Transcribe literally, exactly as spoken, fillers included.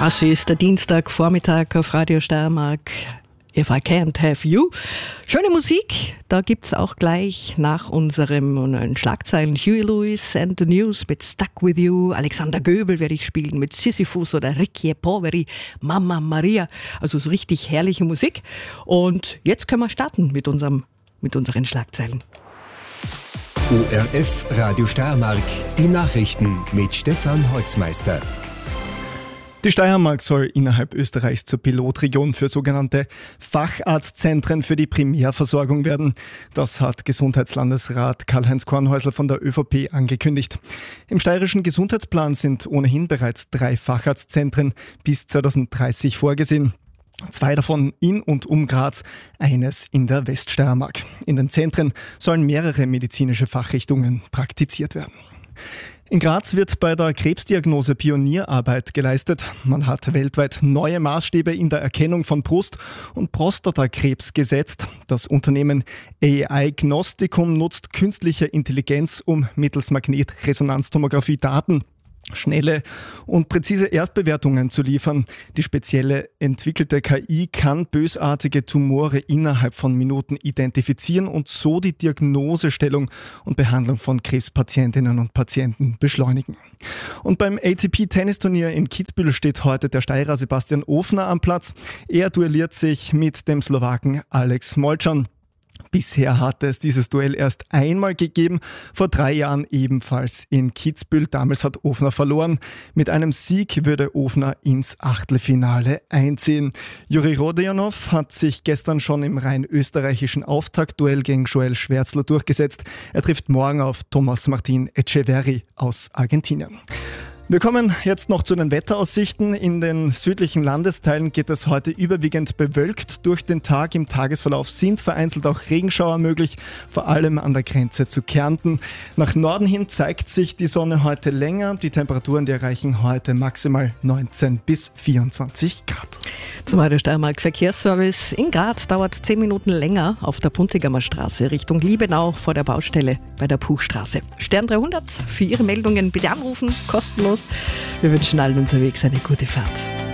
Das ist der Dienstagvormittag auf Radio Steiermark. If I Can't Have You. Schöne Musik, da gibt es auch gleich nach unserem neuen Schlagzeilen Huey Lewis and the News mit Stuck With You. Alexander Göbel werde ich spielen mit Sisyphus oder Ricky Poveri, Mamma Maria. Also so richtig herrliche Musik. Und jetzt können wir starten mit, unserem, mit unseren Schlagzeilen. O R F Radio Steiermark, die Nachrichten mit Stefan Holzmeister. Die Steiermark soll innerhalb Österreichs zur Pilotregion für sogenannte Facharztzentren für die Primärversorgung werden. Das hat Gesundheitslandesrat Karl-Heinz Kornhäusl von der ÖVP angekündigt. Im steirischen Gesundheitsplan sind ohnehin bereits drei Facharztzentren bis zwanzig dreißig vorgesehen. Zwei davon in und um Graz, eines in der Weststeiermark. In den Zentren sollen mehrere medizinische Fachrichtungen praktiziert werden. In Graz wird bei der Krebsdiagnose Pionierarbeit geleistet. Man hat weltweit neue Maßstäbe in der Erkennung von Brust- und Prostatakrebs gesetzt. Das Unternehmen A I Gnosticum nutzt künstliche Intelligenz, um mittels Magnetresonanztomographie Daten schnelle und präzise Erstbewertungen zu liefern. Die spezielle entwickelte K I kann bösartige Tumore innerhalb von Minuten identifizieren und so die Diagnosestellung und Behandlung von Krebspatientinnen und Patienten beschleunigen. Und beim A T P-Tennisturnier in Kitzbühel steht heute der Steirer Sebastian Ofner am Platz. Er duelliert sich mit dem Slowaken Alex Molcan. Bisher hatte es dieses Duell erst einmal gegeben, vor drei Jahren ebenfalls in Kitzbühel. Damals hat Ofner verloren. Mit einem Sieg würde Ofner ins Achtelfinale einziehen. Juri Rodionov hat sich gestern schon im rein österreichischen Auftaktduell gegen Joel Schwärzler durchgesetzt. Er trifft morgen auf Thomas Martin Echeverri aus Argentinien. Wir kommen jetzt noch zu den Wetteraussichten. In den südlichen Landesteilen geht es heute überwiegend bewölkt durch den Tag. Im Tagesverlauf sind vereinzelt auch Regenschauer möglich, vor allem an der Grenze zu Kärnten. Nach Norden hin zeigt sich die Sonne heute länger. Die Temperaturen, die erreichen heute maximal neunzehn bis vierundzwanzig Grad. Zum Radio Steiermark Verkehrsservice. In Graz dauert es zehn Minuten länger auf der Puntigamer Straße Richtung Liebenau vor der Baustelle bei der Puchstraße. Stern dreihundert, für Ihre Meldungen bitte anrufen, kostenlos. Wir wünschen allen unterwegs eine gute Fahrt.